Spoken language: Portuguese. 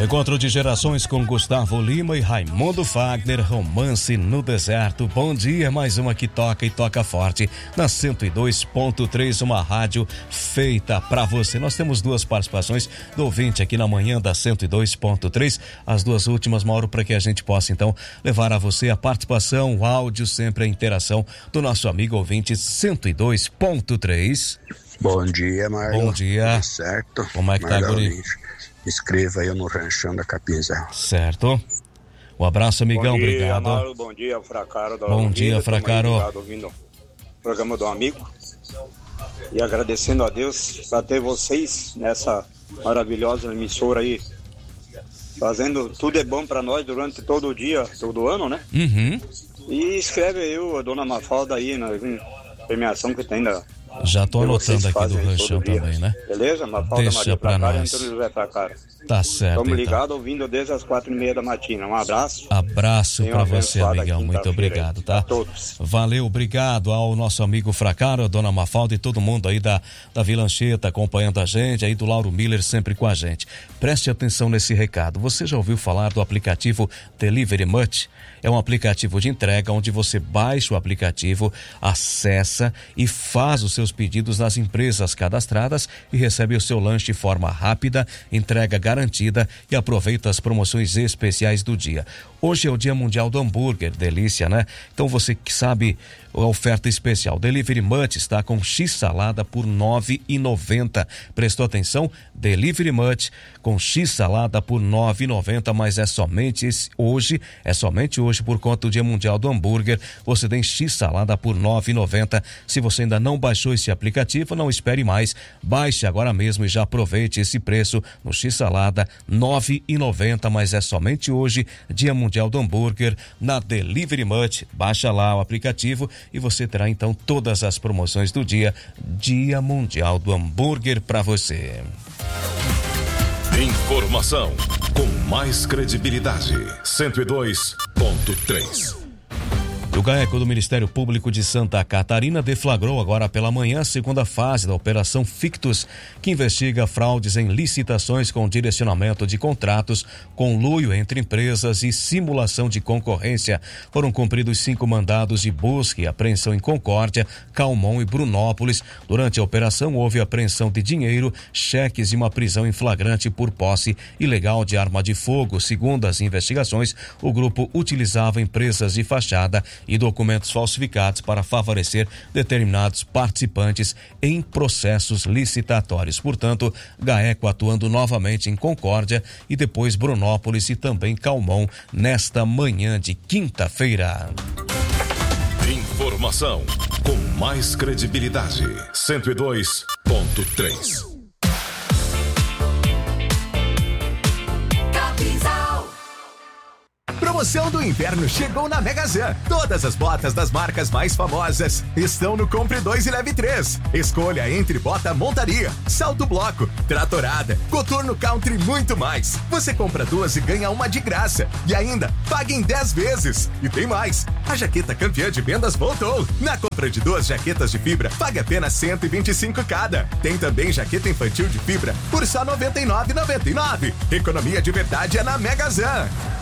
Encontro de gerações com Gustavo Lima e Raimundo Fagner, Romance no Deserto. Bom dia, mais uma que toca e toca forte na 102.3, uma rádio feita pra você. Nós temos duas participações do ouvinte aqui na manhã da 102.3, as duas últimas, Mauro, para que a gente possa então levar a você a participação, o áudio, sempre a interação do nosso amigo ouvinte 102.3. Bom dia, Marlon. Bom dia. Tudo certo? Como é que tá, guri? Escreva aí no Ranchão da Capinzal. Certo. Um abraço, amigão. Bom dia, obrigado. Amaro, bom dia, Fracaro. Bom dia, Fracaro. Ouvindo o programa do amigo. E agradecendo a Deus por ter vocês nessa maravilhosa emissora aí. Fazendo tudo é bom pra nós durante todo o dia, todo ano, né? Uhum. E escreve aí a dona Mafalda aí na premiação que tem da... Já tô anotando aqui do Ranchão também, né? Beleza? Mafalda Deixa Maria pra Fracaro e nós. Antônio José Fracaro. Tá certo. Estamos então. ligados, ouvindo desde as 4:30 da matina. Um abraço. Abraço Tenha pra uma você, abençoada amigão. Muito obrigado, aí, tá? a todos. Valeu, obrigado ao nosso amigo Fracaro, a dona Mafalda e todo mundo aí da Vila Anchieta acompanhando a gente, aí do Lauro Miller sempre com a gente. Preste atenção nesse recado. Você já ouviu falar do aplicativo Delivery Much? É um aplicativo de entrega onde você baixa o aplicativo, acessa e faz os seus pedidos nas empresas cadastradas e recebe o seu lanche de forma rápida, entrega garantida e aproveita as promoções especiais do dia. Hoje é o Dia Mundial do Hambúrguer, delícia, né? Então você que sabe a oferta especial, Delivery Much está com X-salada por R$ 9,90. Prestou atenção? Delivery Much com X-salada por R$ 9,90, mas é somente hoje por conta do Dia Mundial do Hambúrguer. Você tem X-salada por R$ 9,90. Se você ainda não baixou esse aplicativo, não espere mais. Baixe agora mesmo e já aproveite esse preço no X-salada R$ 9,90, mas é somente hoje, Dia Mundial do Hambúrguer, na Delivery Much. Baixa lá o aplicativo e você terá então todas as promoções do dia, Dia Mundial do Hambúrguer para você. Informação com mais credibilidade. 102.3. O GAECO do Ministério Público de Santa Catarina deflagrou agora pela manhã a segunda fase da Operação Fictus, que investiga fraudes em licitações com direcionamento de contratos, conluio entre empresas e simulação de concorrência. Foram cumpridos 5 mandados de busca e apreensão em Concórdia, Calmon e Brunópolis. Durante a operação houve apreensão de dinheiro, cheques e uma prisão em flagrante por posse ilegal de arma de fogo. Segundo as investigações, o grupo utilizava empresas de fachada e documentos falsificados para favorecer determinados participantes em processos licitatórios. Portanto, GAECO atuando novamente em Concórdia e depois Brunópolis e também Calmon nesta manhã de quinta-feira. Informação com mais credibilidade. 102.3. Promoção do inverno chegou na Megazan. Todas as botas das marcas mais famosas estão no Compre 2 e Leve 3. Escolha entre bota montaria, salto bloco, tratorada, coturno country e muito mais. Você compra 2 e ganha uma de graça. E ainda, pague em 10 vezes. E tem mais. A jaqueta campeã de vendas voltou. Na compra de 2 jaquetas de fibra, pague apenas 125 cada. Tem também jaqueta infantil de fibra por só R$ 99,99. Economia de verdade é na Megazan.